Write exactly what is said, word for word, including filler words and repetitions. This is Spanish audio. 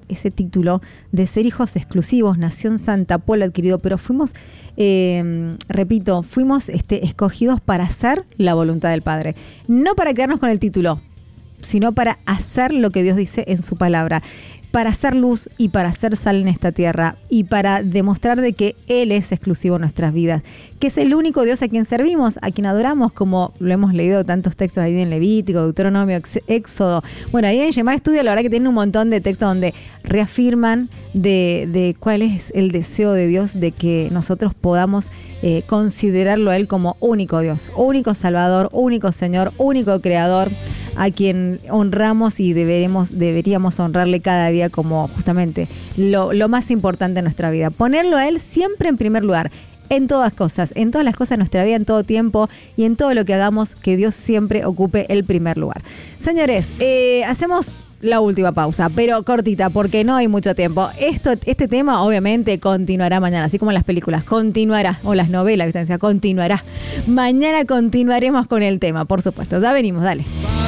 ese título de ser hijos exclusivos, nación santa, pueblo adquirido, pero fuimos, eh, repito, fuimos este, escogidos para hacer la voluntad del Padre, no para quedarnos con el título, sino para hacer lo que Dios dice en su palabra, para hacer luz y para hacer sal en esta tierra y para demostrar de que Él es exclusivo en nuestras vidas, que es el único Dios a quien servimos, a quien adoramos, como lo hemos leído tantos textos ahí en Levítico, Deuteronomio, Éxodo. Bueno, ahí en Shema Estudio la verdad que tienen un montón de textos donde reafirman de, de cuál es el deseo de Dios de que nosotros podamos eh, considerarlo a Él como único Dios, único Salvador, único Señor, único Creador, a quien honramos y deberemos, deberíamos honrarle cada día como justamente lo, lo más importante en nuestra vida. Ponerlo a Él siempre en primer lugar, en todas cosas, en todas las cosas de nuestra vida, en todo tiempo y en todo lo que hagamos, que Dios siempre ocupe el primer lugar. Señores, eh, hacemos la última pausa, pero cortita, porque no hay mucho tiempo. Esto, este tema obviamente continuará mañana, así como las películas, continuará, o las novelas, ¿viste? O sea, continuará. Mañana continuaremos con el tema, por supuesto. Ya venimos, dale.